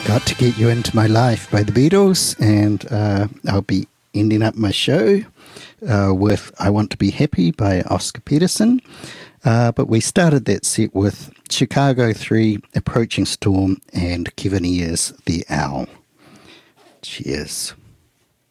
Got to Get You Into My Life by the Beatles, and I'll be ending up my show with I Want to Be Happy by Oscar Peterson. But we started that set with Chicago 3, Approaching Storm, and Kevin Ayers, The Owl. Cheers.